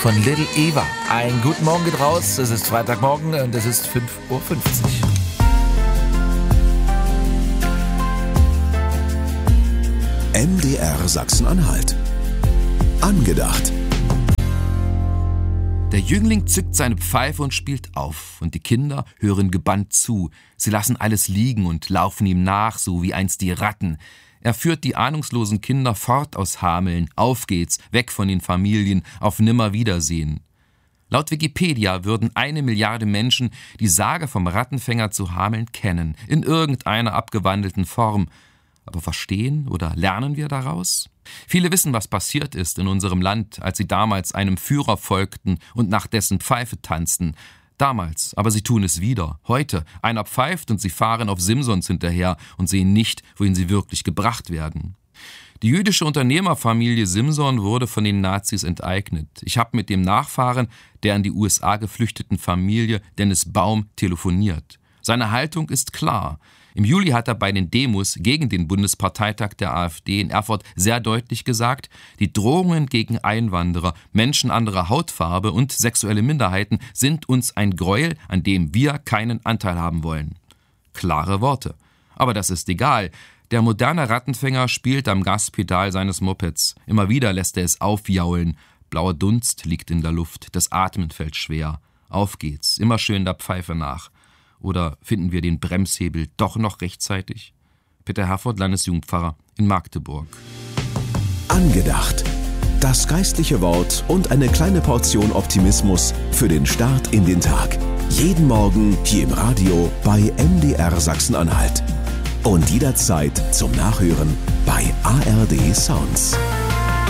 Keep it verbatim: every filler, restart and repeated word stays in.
von Little Eva. Einen guten Morgen geht raus. Es ist Freitagmorgen und es ist fünf Uhr fünfzig. M D R Sachsen-Anhalt. Angedacht. Der Jüngling zückt seine Pfeife und spielt auf, und die Kinder hören gebannt zu. Sie lassen alles liegen und laufen ihm nach, so wie einst die Ratten. Er führt die ahnungslosen Kinder fort aus Hameln. Auf geht's, weg von den Familien, auf Nimmerwiedersehen. Laut Wikipedia würden eine Milliarde Menschen die Sage vom Rattenfänger zu Hameln kennen, in irgendeiner abgewandelten Form. Aber verstehen oder lernen wir daraus? Viele wissen, was passiert ist in unserem Land, als sie damals einem Führer folgten und nach dessen Pfeife tanzten. Damals, aber sie tun es wieder. Heute, einer pfeift und sie fahren auf Simsons hinterher und sehen nicht, wohin sie wirklich gebracht werden. Die jüdische Unternehmerfamilie Simson wurde von den Nazis enteignet. Ich habe mit dem Nachfahren der in die U S A geflüchteten Familie Dennis Baum telefoniert. Seine Haltung ist klar. Im Juli hat er bei den Demos gegen den Bundesparteitag der AfD in Erfurt sehr deutlich gesagt, die Drohungen gegen Einwanderer, Menschen anderer Hautfarbe und sexuelle Minderheiten sind uns ein Gräuel, an dem wir keinen Anteil haben wollen. Klare Worte. Aber das ist egal. Der moderne Rattenfänger spielt am Gaspedal seines Mopeds. Immer wieder lässt er es aufjaulen. Blauer Dunst liegt in der Luft, das Atmen fällt schwer. Auf geht's, immer schön der Pfeife nach. Oder finden wir den Bremshebel doch noch rechtzeitig? Peter Herford, Landesjugendpfarrer in Magdeburg. Angedacht. Das geistliche Wort und eine kleine Portion Optimismus für den Start in den Tag. Jeden Morgen hier im Radio bei M D R Sachsen-Anhalt. Und jederzeit zum Nachhören bei A R D Sounds.